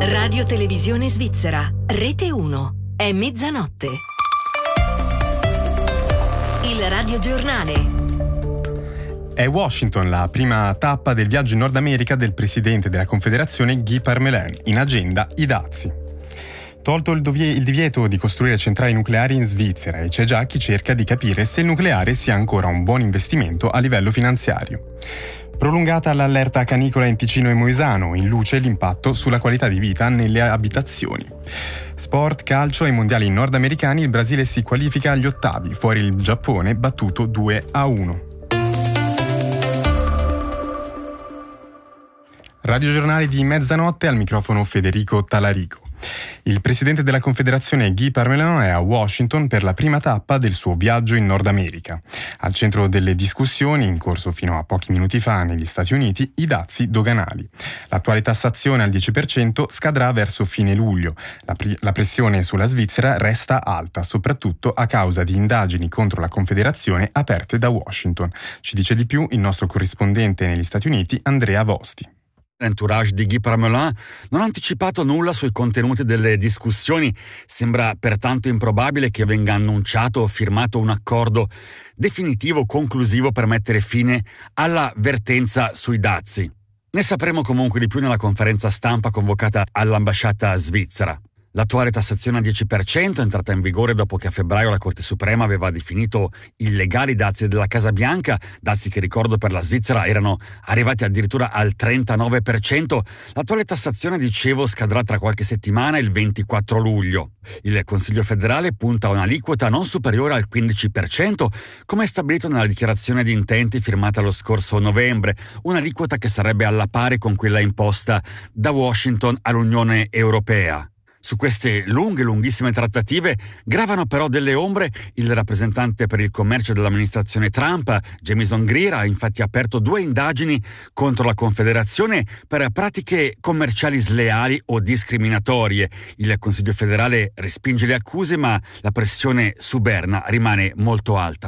Radio Televisione Svizzera, Rete 1, è mezzanotte. Il radiogiornale. È Washington la prima tappa del viaggio in Nord America del presidente della Confederazione Guy Parmelin, in agenda i dazi. Tolto il divieto di costruire centrali nucleari in Svizzera, e c'è già chi cerca di capire se il nucleare sia ancora un buon investimento a livello finanziario. Prolungata l'allerta canicola in Ticino e Moesano, in luce l'impatto sulla qualità di vita nelle abitazioni. Sport, calcio ai mondiali nordamericani, il Brasile si qualifica agli ottavi, fuori il Giappone battuto 2-1. Radiogiornale di mezzanotte, al microfono Federico Talarico. Il presidente della Confederazione Guy Parmelin è a Washington per la prima tappa del suo viaggio in Nord America. Al centro delle discussioni, in corso fino a pochi minuti fa negli Stati Uniti, i dazi doganali. L'attuale tassazione al 10% scadrà verso fine luglio. La pressione sulla Svizzera resta alta, soprattutto a causa di indagini contro la Confederazione aperte da Washington. Ci dice di più il nostro corrispondente negli Stati Uniti, Andrea Vosti. L'entourage di Guy Parmelin non ha anticipato nulla sui contenuti delle discussioni. Sembra pertanto improbabile che venga annunciato o firmato un accordo definitivo conclusivo per mettere fine alla vertenza sui dazi. Ne sapremo comunque di più nella conferenza stampa convocata all'ambasciata svizzera. L'attuale tassazione al 10% è entrata in vigore dopo che a febbraio la Corte Suprema aveva definito illegali i dazi della Casa Bianca, dazi che, ricordo, per la Svizzera erano arrivati addirittura al 39%. L'attuale tassazione, dicevo, scadrà tra qualche settimana, il 24 luglio. Il Consiglio federale punta a un'aliquota non superiore al 15%, come stabilito nella dichiarazione di intenti firmata lo scorso novembre, un'aliquota che sarebbe alla pari con quella imposta da Washington all'Unione Europea. Su queste lunghissime trattative gravano però delle ombre. Il rappresentante per il commercio dell'amministrazione Trump, Jamieson Greer, ha infatti aperto 2 indagini contro la Confederazione per pratiche commerciali sleali o discriminatorie. Il Consiglio federale respinge le accuse, ma la pressione su Berna rimane molto alta.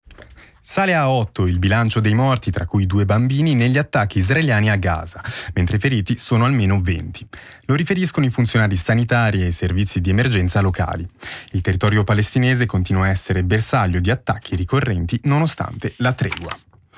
Sale a 8 il bilancio dei morti, tra cui 2 bambini, negli attacchi israeliani a Gaza, mentre i feriti sono almeno 20. Lo riferiscono i funzionari sanitari e i servizi di emergenza locali. Il territorio palestinese continua a essere bersaglio di attacchi ricorrenti nonostante la tregua.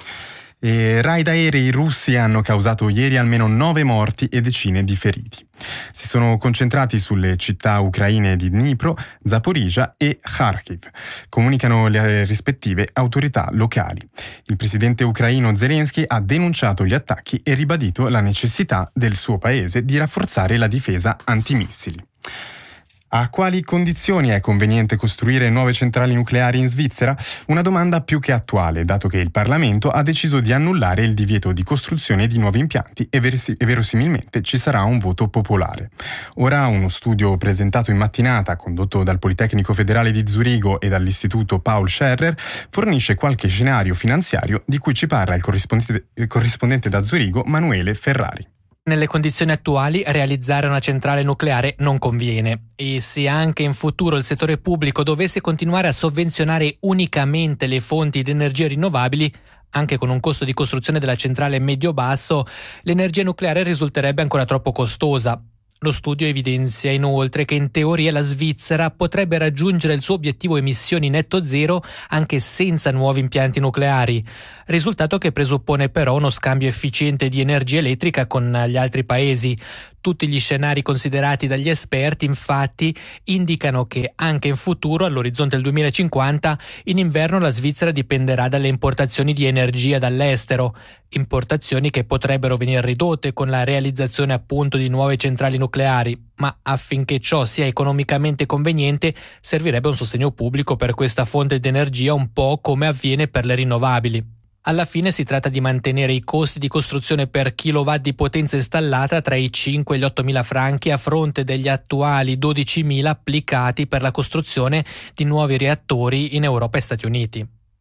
Raid aerei russi hanno causato ieri almeno 9 morti e decine di feriti. Si sono concentrati sulle città ucraine di Dnipro, Zaporizhzhia e Kharkiv, comunicano le rispettive autorità locali. Il presidente ucraino Zelensky ha denunciato gli attacchi e ribadito la necessità del suo paese di rafforzare la difesa antimissili. A quali condizioni è conveniente costruire nuove centrali nucleari in Svizzera? Una domanda più che attuale, dato che il Parlamento ha deciso di annullare il divieto di costruzione di nuovi impianti e verosimilmente ci sarà un voto popolare. Ora uno studio presentato in mattinata, condotto dal Politecnico Federale di Zurigo e dall'Istituto Paul Scherrer, fornisce qualche scenario finanziario di cui ci parla il corrispondente da Zurigo, Manuele Ferrari. Nelle condizioni attuali realizzare una centrale nucleare non conviene, e se anche in futuro il settore pubblico dovesse continuare a sovvenzionare unicamente le fonti di energia rinnovabili, anche con un costo di costruzione della centrale medio-basso, l'energia nucleare risulterebbe ancora troppo costosa. Lo studio evidenzia inoltre che in teoria la Svizzera potrebbe raggiungere il suo obiettivo emissioni netto zero anche senza nuovi impianti nucleari, risultato che presuppone però uno scambio efficiente di energia elettrica con gli altri paesi. Tutti gli scenari considerati dagli esperti, infatti, indicano che anche in futuro, all'orizzonte del 2050, in inverno la Svizzera dipenderà dalle importazioni di energia dall'estero, importazioni che potrebbero venire ridotte con la realizzazione appunto di nuove centrali nucleari, ma affinché ciò sia economicamente conveniente servirebbe un sostegno pubblico per questa fonte di energia, un po' come avviene per le rinnovabili. Alla fine si tratta di mantenere i costi di costruzione per kilowatt di potenza installata tra i 5 e gli 8.000 franchi a fronte degli attuali 12.000 applicati per la costruzione di nuovi reattori in Europa e Stati Uniti.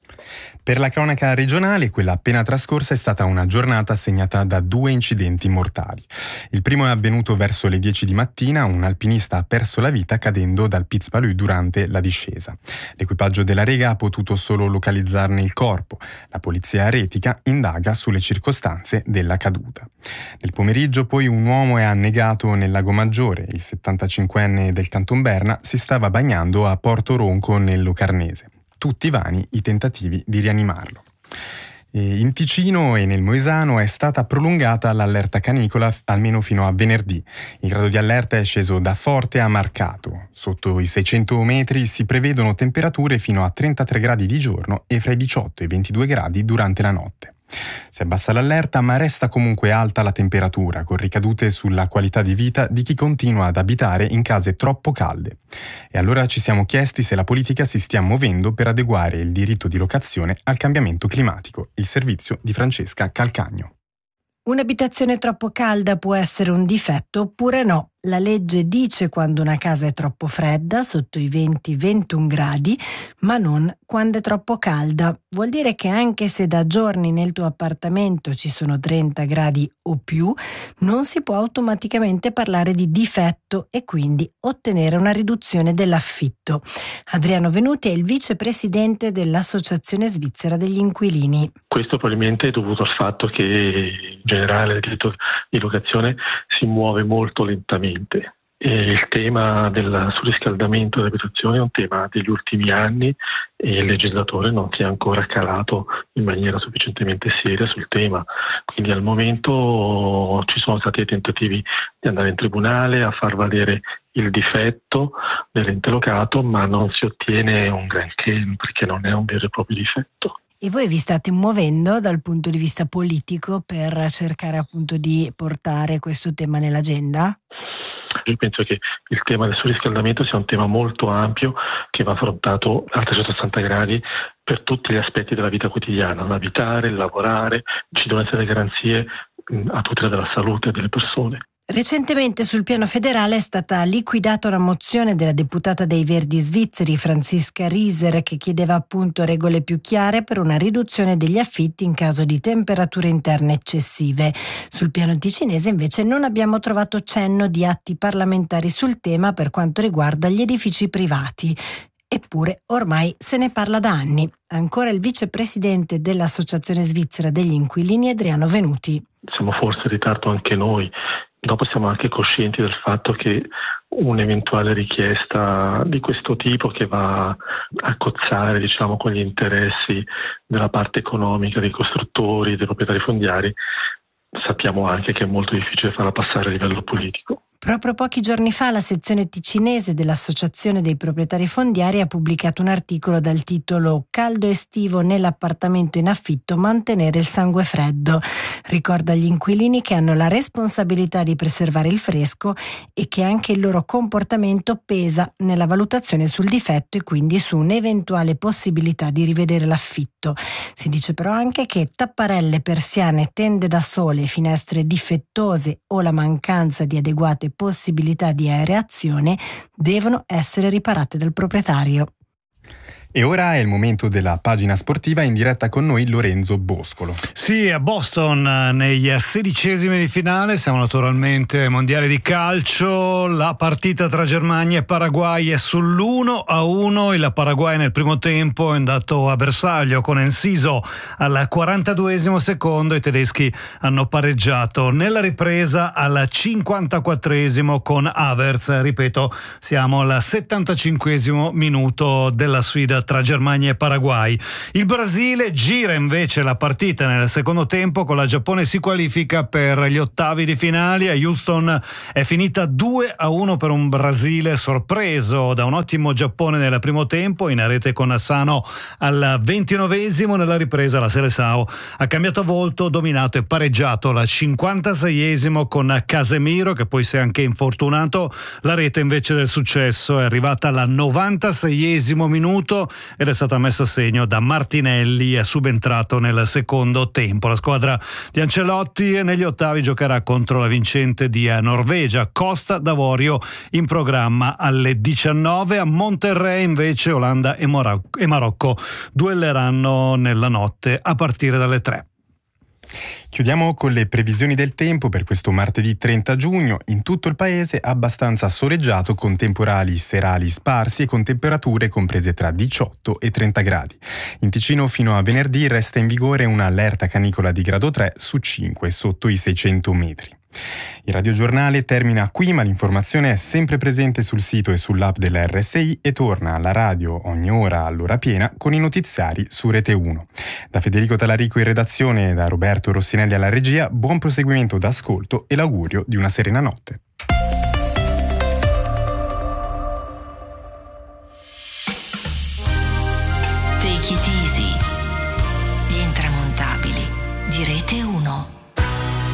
Per la cronaca regionale, quella appena trascorsa è stata una giornata segnata da 2 incidenti mortali. Il primo è avvenuto verso le 10 di mattina, un alpinista ha perso la vita cadendo dal Piz-Palu durante la discesa. L'equipaggio della Rega ha potuto solo localizzarne il corpo. La polizia aretica indaga sulle circostanze della caduta. Nel pomeriggio poi un uomo è annegato nel Lago Maggiore. Il 75enne del Canton Berna si stava bagnando a Porto Ronco nel Locarnese. Tutti vani i tentativi di rianimarlo. In Ticino e nel Moesano è stata prolungata l'allerta canicola almeno fino a venerdì. Il grado di allerta è sceso da forte a marcato. Sotto i 600 metri si prevedono temperature fino a 33 gradi di giorno e fra i 18 e i 22 gradi durante la notte. Si abbassa l'allerta, ma resta comunque alta la temperatura, con ricadute sulla qualità di vita di chi continua ad abitare in case troppo calde. E allora ci siamo chiesti se la politica si stia muovendo per adeguare il diritto di locazione al cambiamento climatico. Il servizio di Francesca Calcagno. Un'abitazione troppo calda può essere un difetto oppure no. La legge dice quando una casa è troppo fredda, sotto i 20-21 gradi, ma non quando è troppo calda. Vuol dire che anche se da giorni nel tuo appartamento ci sono 30 gradi o più, non si può automaticamente parlare di difetto e quindi ottenere una riduzione dell'affitto. Adriano Venuti è il vicepresidente dell'Associazione Svizzera degli Inquilini. Questo probabilmente è dovuto al fatto che in generale il diritto di locazione si muove molto lentamente. E il tema del surriscaldamento delle abitazioni è un tema degli ultimi anni e il legislatore non si è ancora calato in maniera sufficientemente seria sul tema. Quindi al momento ci sono stati i tentativi di andare in tribunale a far valere il difetto dell'ente locato, ma non si ottiene un granché perché non è un vero e proprio difetto. E voi vi state muovendo dal punto di vista politico per cercare appunto di portare questo tema nell'agenda? Io penso che il tema del surriscaldamento sia un tema molto ampio che va affrontato a 360 gradi per tutti gli aspetti della vita quotidiana, l'abitare, il lavorare, ci devono essere garanzie a tutela della salute delle persone. Recentemente sul piano federale è stata liquidata una mozione della deputata dei Verdi svizzeri Franziska Rieser che chiedeva appunto regole più chiare per una riduzione degli affitti in caso di temperature interne eccessive. Sul piano ticinese invece non abbiamo trovato cenno di atti parlamentari sul tema per quanto riguarda gli edifici privati. Eppure ormai se ne parla da anni. Ancora il vicepresidente dell'Associazione Svizzera degli Inquilini Adriano Venuti. Siamo forse in ritardo anche noi. Dopo siamo anche coscienti del fatto che un'eventuale richiesta di questo tipo che va a cozzare, con gli interessi della parte economica dei costruttori, dei proprietari fondiari, sappiamo anche che è molto difficile farla passare a livello politico. Proprio pochi giorni fa la sezione ticinese dell'Associazione dei proprietari fondiari ha pubblicato un articolo dal titolo «Caldo estivo nell'appartamento in affitto, mantenere il sangue freddo». Ricorda agli inquilini che hanno la responsabilità di preservare il fresco e che anche il loro comportamento pesa nella valutazione sul difetto e quindi su un'eventuale possibilità di rivedere l'affitto. Si dice però anche che tapparelle, persiane, tende da sole, finestre difettose o la mancanza di adeguate possibilità di aereazione devono essere riparate dal proprietario. E ora è il momento della pagina sportiva, in diretta con noi Lorenzo Boscolo. Sì, a Boston negli 16esimi di finale, siamo naturalmente ai mondiali di calcio, la partita tra Germania e Paraguay è sull'1-1, il Paraguay nel primo tempo è andato a bersaglio con Enciso al 42esimo secondo, i tedeschi hanno pareggiato nella ripresa al 54esimo con Havertz, ripeto, siamo al 75esimo minuto della sfida tra Germania e Paraguay. Il Brasile gira invece la partita nel secondo tempo, con la Giappone si qualifica per gli ottavi di finale. A Houston è finita 2-1 per un Brasile sorpreso da un ottimo Giappone nel primo tempo, in rete con Asano al 29esimo. Nella ripresa la Seleção ha cambiato volto, dominato e pareggiato al 56esimo con Casemiro, che poi si è anche infortunato. La rete invece del successo è arrivata al 96esimo minuto ed è stata messa a segno da Martinelli, è subentrato nel secondo tempo. La squadra di Ancelotti negli ottavi giocherà contro la vincente di Norvegia, Costa d'Avorio, in programma alle 19. A Monterrey invece Olanda e Marocco duelleranno nella notte a partire dalle 3. Chiudiamo con le previsioni del tempo per questo martedì 30 giugno. In tutto il paese abbastanza soleggiato, con temporali serali sparsi e con temperature comprese tra 18 e 30 gradi. In Ticino fino a venerdì resta in vigore un'allerta canicola di grado 3 su 5 sotto i 600 metri. Il radiogiornale termina qui, ma l'informazione è sempre presente sul sito e sull'app della RSI e torna alla radio ogni ora all'ora piena con i notiziari su Rete 1. Da Federico Talarico in redazione e da Roberto Rossinelli alla regia, buon proseguimento d'ascolto e l'augurio di una serena notte. Take it easy. Gli intramontabili di Rete 1.